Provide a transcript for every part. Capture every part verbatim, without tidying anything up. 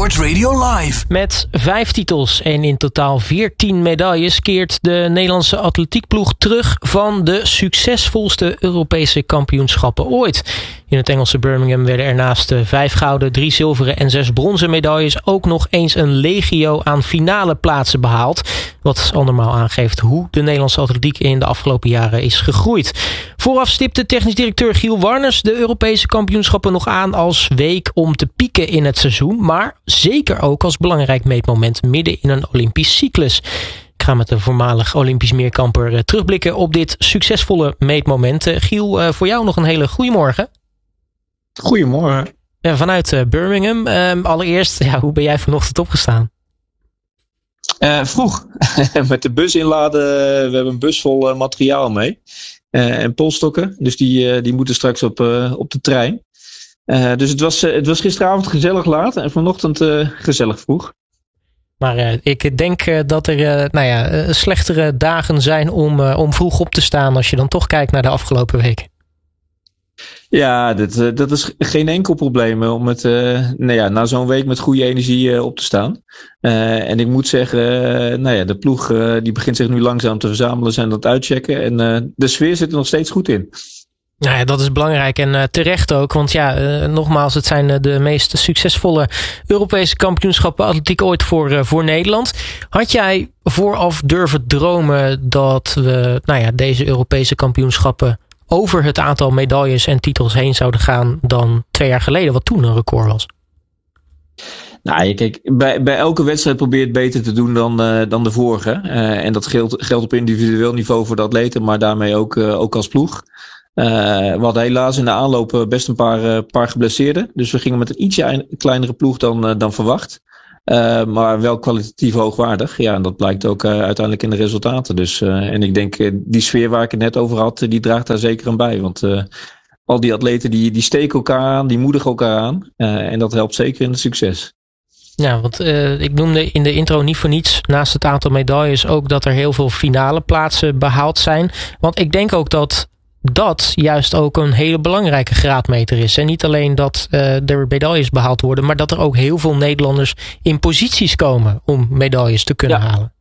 Sport Radio Live. Met vijf titels en in totaal veertien medailles keert de Nederlandse atletiekploeg terug van de succesvolste Europese kampioenschappen ooit. In het Engelse Birmingham werden er naast vijf gouden, drie zilveren en zes bronzen medailles ook nog eens een legio aan finale plaatsen behaald. Wat andermaal aangeeft hoe de Nederlandse atletiek in de afgelopen jaren is gegroeid. Vooraf stipte technisch directeur Giel Warners de Europese kampioenschappen nog aan als week om te pieken in het seizoen, maar zeker ook als belangrijk meetmoment midden in een Olympisch cyclus. Ik ga met de voormalig Olympisch meerkamper terugblikken op dit succesvolle meetmoment. Giel, voor jou nog een hele goede morgen. Goedemorgen. Ja, vanuit uh, Birmingham. Uh, allereerst, ja, hoe ben jij vanochtend opgestaan? Uh, vroeg. Met de bus inladen. We hebben een bus vol uh, materiaal mee. Uh, en polstokken. Dus die, uh, die moeten straks op, uh, op de trein. Uh, dus het was, uh, het was gisteravond gezellig laat. En vanochtend uh, gezellig vroeg. Maar uh, ik denk uh, dat er uh, nou ja, uh, slechtere dagen zijn om, uh, om vroeg op te staan. Als je dan toch kijkt naar de afgelopen weken. Ja, dat, uh, dat is geen enkel probleem om het, uh, nou ja, na zo'n week met goede energie uh, op te staan. Uh, en ik moet zeggen, uh, nou ja, de ploeg uh, die begint zich nu langzaam te verzamelen, zijn dat uitchecken. En uh, de sfeer zit er nog steeds goed in. Nou ja, dat is belangrijk en uh, terecht ook. Want ja, uh, nogmaals, het zijn uh, de meest succesvolle Europese kampioenschappen atletiek ooit voor, uh, voor Nederland. Had jij vooraf durven dromen dat we nou ja, deze Europese kampioenschappen over het aantal medailles en titels heen zouden gaan dan twee jaar geleden, wat toen een record was? Nou, kijk, bij, bij elke wedstrijd probeer je het beter te doen dan, uh, dan de vorige. Uh, en dat geldt, geldt op individueel niveau voor de atleten, maar daarmee ook, uh, ook als ploeg. Uh, we hadden helaas in de aanloop best een paar, uh, paar geblesseerden. Dus we gingen met een ietsje kleinere ploeg dan, uh, dan verwacht. Uh, maar wel kwalitatief hoogwaardig. Ja, en dat blijkt ook uh, uiteindelijk in de resultaten. Dus, uh, en ik denk, uh, die sfeer waar ik het net over had, die draagt daar zeker aan bij. Want uh, al die atleten die, die steken elkaar aan, die moedigen elkaar aan. Uh, en dat helpt zeker in het succes. Ja, want uh, ik noemde in de intro niet voor niets, naast het aantal medailles, ook dat er heel veel finale plaatsen behaald zijn. Want ik denk ook dat dat juist ook een hele belangrijke graadmeter is. En niet alleen dat uh, er medailles behaald worden, maar dat er ook heel veel Nederlanders in posities komen om medailles te kunnen ja. halen.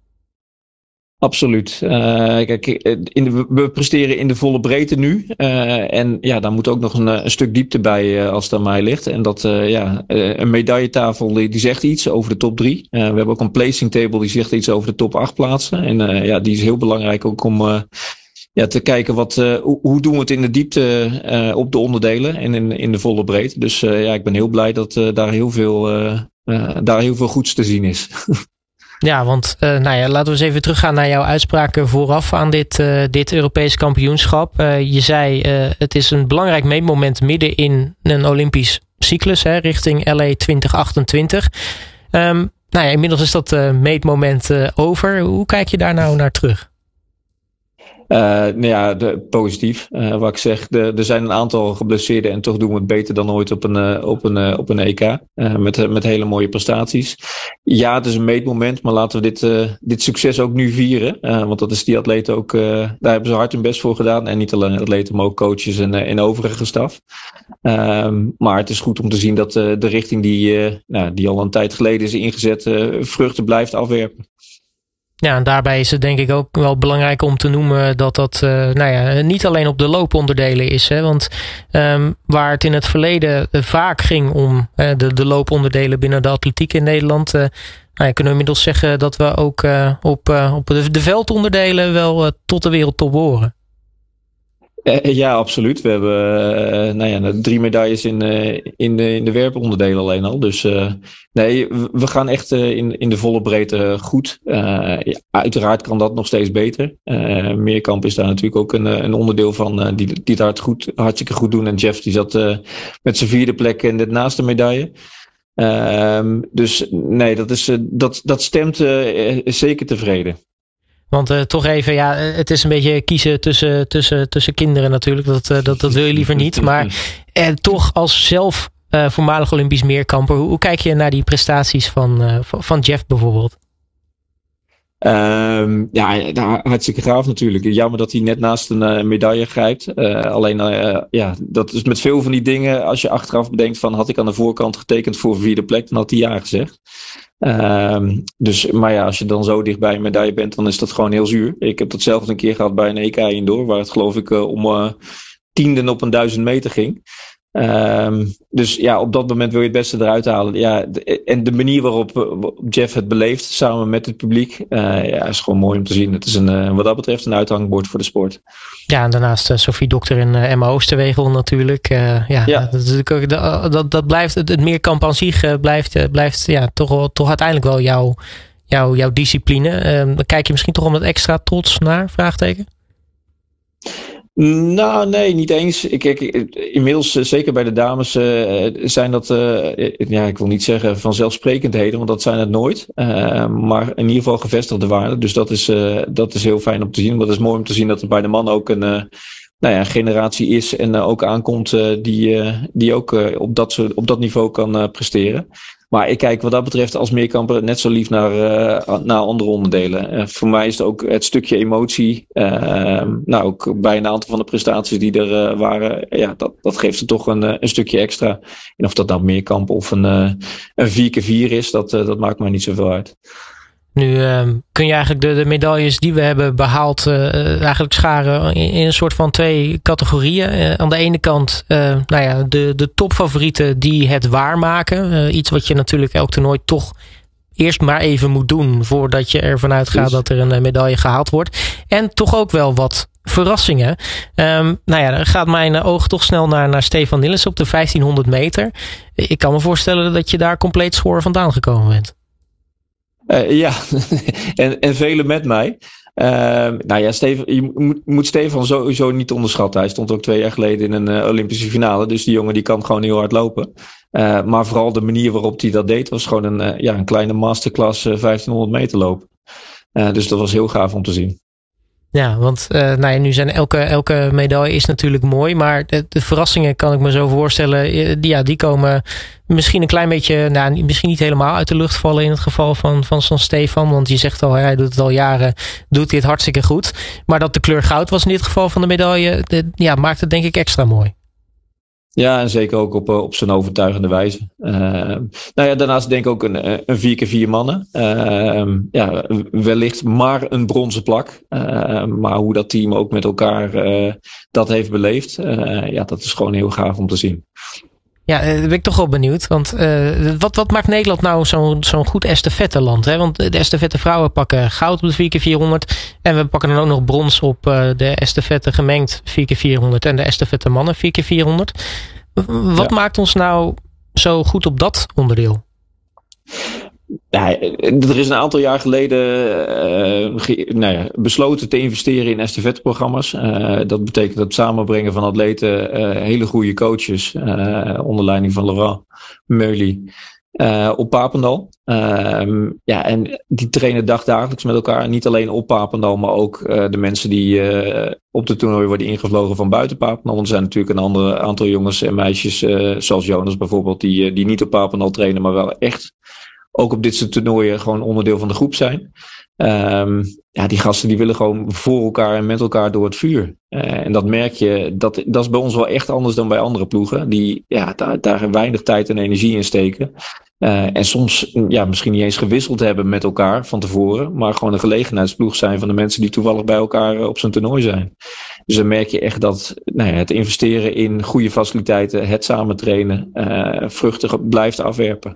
Absoluut. Uh, kijk, in de, we presteren in de volle breedte nu. Uh, en ja, daar moet ook nog een, een stuk diepte bij uh, als het aan mij ligt. En dat, uh, ja, uh, een medailletafel die, die zegt iets over de top drie. Uh, we hebben ook een placing table die zegt iets over de top acht plaatsen. En uh, ja, die is heel belangrijk ook om Uh, Ja, te kijken wat, uh, hoe, hoe doen we het in de diepte uh, op de onderdelen en in, in de volle breedte. Dus uh, ja, ik ben heel blij dat uh, daar, heel veel, uh, uh, daar heel veel goeds te zien is. Ja, want uh, nou ja, laten we eens even teruggaan naar jouw uitspraken vooraf aan dit, uh, dit Europees kampioenschap. Uh, je zei, uh, het is een belangrijk meetmoment midden in een Olympisch cyclus, hè, richting L A twintig achtentwintig. Um, nou ja, inmiddels is dat uh, meetmoment uh, over. Hoe kijk je daar nou naar terug? Uh, nou ja, de, positief. Uh, wat ik zeg, de, er zijn een aantal geblesseerden en toch doen we het beter dan ooit op een, uh, op een, uh, op een E K. Uh, met, met hele mooie prestaties. Ja, het is een meetmoment, maar laten we dit, uh, dit succes ook nu vieren. Uh, want dat is die atleten ook, uh, daar hebben ze hard hun best voor gedaan. En niet alleen atleten, maar ook coaches en, uh, en overige staf. Uh, maar het is goed om te zien dat uh, de richting die, uh, nou, die al een tijd geleden is ingezet, uh, vruchten blijft afwerpen. Ja, en daarbij is het denk ik ook wel belangrijk om te noemen dat dat uh, nou ja, niet alleen op de looponderdelen is. Hè? Want um, waar het in het verleden uh, vaak ging om uh, de, de looponderdelen binnen de atletiek in Nederland, Uh, nou ja, kunnen we inmiddels zeggen dat we ook uh, op, uh, op de, de veldonderdelen wel uh, tot de wereldtop behoren. Ja, absoluut. We hebben uh, nou ja, drie medailles in, uh, in, de, in de werponderdelen alleen al. Dus uh, nee, we gaan echt uh, in, in de volle breedte goed. Uh, ja, uiteraard kan dat nog steeds beter. Uh, Meerkamp is daar natuurlijk ook een, een onderdeel van uh, die, die het hard goed, hartstikke goed doen. En Jeff die zat uh, met zijn vierde plek net naast de medaille. Uh, dus nee, dat, is, uh, dat, dat stemt uh, zeker tevreden. Want uh, toch even, ja, het is een beetje kiezen tussen, tussen, tussen kinderen natuurlijk. Dat, uh, dat, dat wil je liever niet. Maar uh, toch als zelf uh, voormalig Olympisch meerkamper, hoe, hoe kijk je naar die prestaties van, uh, van Jeff bijvoorbeeld? Um, ja, hartstikke gaaf natuurlijk. Jammer dat hij net naast een uh, medaille grijpt. Uh, alleen, uh, ja, dat is met veel van die dingen. Als je achteraf bedenkt van, had ik aan de voorkant getekend voor een vierde plek, dan had hij ja gezegd. Um, dus, maar ja, als je dan zo dicht bij een medaille bent, dan is dat gewoon heel zuur. Ik heb datzelfde een keer gehad bij een E K indoor, waar het geloof ik uh, om uh, tienden op een duizend meter ging. Um, dus ja, op dat moment wil je het beste eruit halen. Ja, de, en de manier waarop uh, Jeff het beleeft, samen met het publiek, uh, ja, is gewoon mooi om te zien. Het is een, uh, wat dat betreft een uithangbord voor de sport. Ja, en daarnaast uh, Sophie Dokter en uh, Emma Oosterwegel natuurlijk. Uh, ja, ja. Dat, is ook, dat, dat, dat blijft, het, het meerkamp aan zich uh, blijft, uh, blijft ja, toch, wel, toch uiteindelijk wel jouw, jouw, jouw discipline. Uh, dan kijk je misschien toch om wat extra trots naar, vraagteken? Nou, nee, niet eens. Ik, ik, inmiddels, zeker bij de dames, uh, zijn dat, uh, ja, ik wil niet zeggen vanzelfsprekendheden, want dat zijn het nooit. Uh, maar in ieder geval gevestigde waarden. Dus dat is, uh, dat is heel fijn om te zien. Maar het is mooi om te zien dat er bij de man ook een, uh, nou ja, generatie is en uh, ook aankomt uh, die, uh, die ook uh, op, dat, op dat niveau kan uh, presteren. Maar ik kijk wat dat betreft als meerkamper net zo lief naar, uh, naar andere onderdelen. Uh, voor mij is het ook het stukje emotie. Uh, nou, ook bij een aantal van de prestaties die er uh, waren. Ja, dat, dat geeft er toch een, een stukje extra. En of dat nou meerkamp of een, uh, een vier keer vier is, dat, uh, dat maakt mij niet zoveel uit. Nu uh, kun je eigenlijk de, de medailles die we hebben behaald uh, eigenlijk scharen in, in een soort van twee categorieën. Uh, aan de ene kant uh, nou ja, de, de topfavorieten die het waarmaken. Uh, iets wat je natuurlijk elk toernooi toch eerst maar even moet doen voordat je ervan uitgaat dus dat er een medaille gehaald wordt. En toch ook wel wat verrassingen. Um, nou ja, dan gaat mijn oog toch snel naar, naar Stefan Nilles op de vijftienhonderd meter. Ik kan me voorstellen dat je daar compleet schoor vandaan gekomen bent. Uh, ja, en, en velen met mij. Uh, nou ja, Stefan, je moet, moet Stefan sowieso niet onderschatten. Hij stond ook twee jaar geleden in een uh, Olympische finale. Dus die jongen die kan gewoon heel hard lopen. Uh, maar vooral de manier waarop hij dat deed was gewoon een, uh, ja, een kleine masterclass uh, vijftienhonderd meter lopen. Uh, dus dat was heel gaaf om te zien. Ja, want uh, nou ja, nu zijn elke, elke medaille is natuurlijk mooi. Maar de, de verrassingen kan ik me zo voorstellen. Die, ja, die komen misschien een klein beetje, nou, misschien niet helemaal uit de lucht vallen in het geval van, van zo'n Stefan. Want je zegt al, hij doet het al jaren, doet hij het hartstikke goed. Maar dat de kleur goud was in dit geval van de medaille, de, ja, maakt het denk ik extra mooi. Ja, en zeker ook op, op zijn overtuigende wijze. Uh, nou ja, daarnaast denk ik ook een, een vier keer vier mannen. Uh, ja, wellicht maar een bronzen plak. Uh, maar hoe dat team ook met elkaar uh, dat heeft beleefd. Uh, ja, dat is gewoon heel gaaf om te zien. Ja, daar ben ik toch wel benieuwd. Want uh, wat, wat maakt Nederland nou zo'n, zo'n goed estafetteland? Hè? Want de estafette vrouwen pakken goud op de vier keer vierhonderd. En we pakken dan ook nog brons op uh, de estafette gemengd vier keer vierhonderd. En de estafette mannen vier keer vierhonderd. Wat ja. maakt ons nou zo goed op dat onderdeel? Ja, er is een aantal jaar geleden uh, ge, nou ja, besloten te investeren in estafetteprogramma's. Uh, dat betekent het samenbrengen van atleten, uh, hele goede coaches, uh, onder leiding van Laurent Meuly, uh, op Papendal. Uh, ja, en die trainen dagdagelijks met elkaar. Niet alleen op Papendal, maar ook uh, de mensen die uh, op de toernooi worden ingevlogen van buiten Papendal. Want er zijn natuurlijk een ander aantal jongens en meisjes, uh, zoals Jonas bijvoorbeeld, die, die niet op Papendal trainen, maar wel echt ook op dit soort toernooien gewoon onderdeel van de groep zijn. Um, ja, die gasten die willen gewoon voor elkaar en met elkaar door het vuur. Uh, en dat merk je, dat, dat is bij ons wel echt anders dan bij andere ploegen. Die ja, daar, daar weinig tijd en energie in steken. Uh, en soms ja, misschien niet eens gewisseld hebben met elkaar van tevoren. Maar gewoon een gelegenheidsploeg zijn van de mensen die toevallig bij elkaar op zo'n toernooi zijn. Dus dan merk je echt dat nou ja, het investeren in goede faciliteiten, het samen trainen, uh, vruchten blijft afwerpen.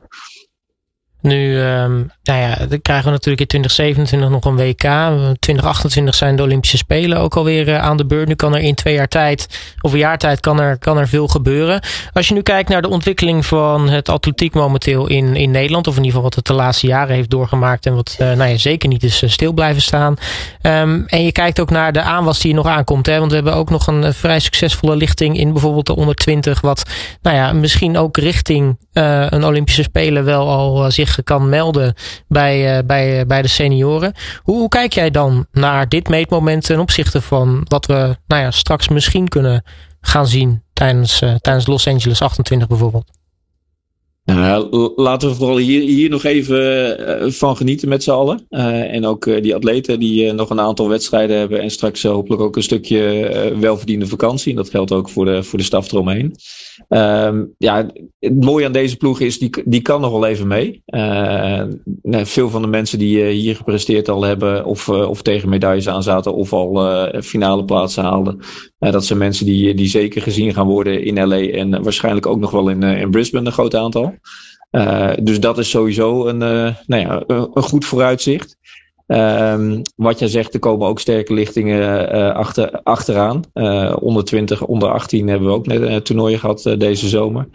Nu, um, nou ja, dan krijgen we natuurlijk in twintig zevenentwintig nog een W K. twintig achtentwintig zijn de Olympische Spelen ook alweer uh, aan de beurt. Nu kan er in twee jaar tijd, of een jaar tijd, kan er, kan er veel gebeuren. Als je nu kijkt naar de ontwikkeling van het atletiek momenteel in, in Nederland, of in ieder geval wat het de laatste jaren heeft doorgemaakt en wat uh, nou ja, zeker niet is uh, stil blijven staan. Um, en je kijkt ook naar de aanwas die er nog aankomt. Hè? Want we hebben ook nog een uh, vrij succesvolle lichting in bijvoorbeeld de onder twintig. Wat nou ja, misschien ook richting uh, een Olympische Spelen wel al uh, zich kan melden bij, uh, bij, uh, bij de senioren. Hoe, hoe kijk jij dan naar dit meetmoment ten opzichte van wat we nou ja, straks misschien kunnen gaan zien tijdens, uh, tijdens Los Angeles achtentwintig bijvoorbeeld? Nou, Ja, laten we vooral hier, hier nog even uh, van genieten met z'n allen. Uh, en ook uh, die atleten die uh, nog een aantal wedstrijden hebben. En straks uh, hopelijk ook een stukje uh, welverdiende vakantie. En dat geldt ook voor de, voor de staf eromheen. Um, ja, het mooie aan deze ploeg is, die, die kan nog wel even mee. Uh, nou, veel van de mensen die uh, hier gepresteerd al hebben, of, uh, of tegen medailles aan zaten, of al uh, finale plaatsen haalden. Uh, dat zijn mensen die, die zeker gezien gaan worden in L A en uh, waarschijnlijk ook nog wel in, uh, in Brisbane, een groot aantal. Uh, dus dat is sowieso een, uh, nou ja, een, een goed vooruitzicht. Um, wat jij zegt, er komen ook sterke lichtingen uh, achter, achteraan. Uh, onder twintig, onder achttien hebben we ook net een toernooi gehad uh, deze zomer.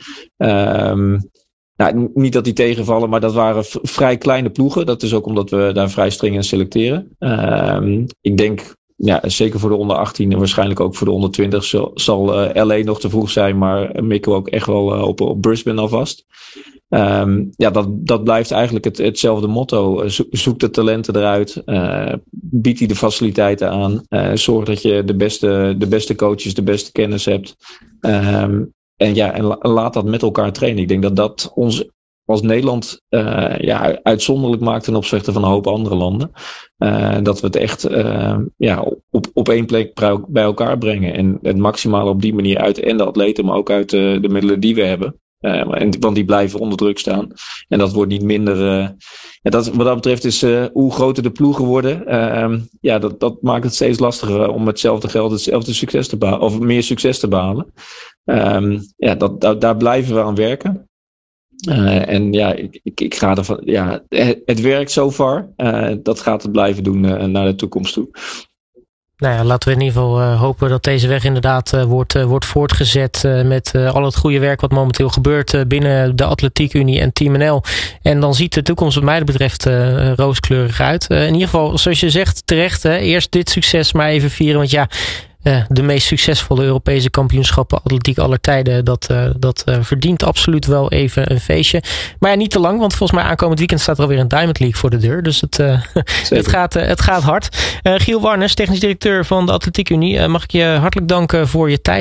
Um, nou, niet dat die tegenvallen, maar dat waren v- vrij kleine ploegen. Dat is ook omdat we daar vrij streng in selecteren. Um, ik denk, ja, zeker voor de onder achttien en waarschijnlijk ook voor de onder twintig zal, zal uh, L A nog te vroeg zijn, maar mikken we ook echt wel uh, op, op Brisbane alvast. Um, ja, dat, dat blijft eigenlijk het, hetzelfde motto. Zo, zoek de talenten eruit. Uh, bied die de faciliteiten aan. Uh, zorg dat je de beste, de beste coaches, de beste kennis hebt. Um, en ja, en la, laat dat met elkaar trainen. Ik denk dat dat ons als Nederland uh, ja, uitzonderlijk maakt ten opzichte van een hoop andere landen. Uh, dat we het echt uh, ja, op, op één plek bij elkaar brengen. En het maximale op die manier uit en de atleten, maar ook uit de, de middelen die we hebben. Uh, en, want die blijven onder druk staan. En dat wordt niet minder. Uh, ja, dat, wat dat betreft is uh, hoe groter de ploegen worden. Uh, ja, dat, dat maakt het steeds lastiger om met hetzelfde geld hetzelfde succes te behalen. Of meer succes te behalen. Um, ja, dat, dat, daar blijven we aan werken. Uh, en ja, ik, ik, ik ga ervan. Ja, het, het werkt so far. Uh, dat gaat het blijven doen uh, naar de toekomst toe. Nou ja, laten we in ieder geval uh, hopen dat deze weg inderdaad uh, wordt, uh, wordt voortgezet uh, met uh, al het goede werk wat momenteel gebeurt uh, binnen de Atletiek Unie en Team N L. En dan ziet de toekomst wat mij betreft uh, rooskleurig uit. Uh, in ieder geval, zoals je zegt, terecht, hè, eerst dit succes maar even vieren, want ja, Uh, de meest succesvolle Europese kampioenschappen atletiek aller tijden. Dat, uh, dat uh, verdient absoluut wel even een feestje. Maar ja, niet te lang, want volgens mij aankomend weekend staat er alweer een Diamond League voor de deur. Dus het, uh, het, gaat, uh, het gaat hard. Uh, Giel Warners, technisch directeur van de Atletiek Unie. Uh, mag ik je hartelijk danken voor je tijd.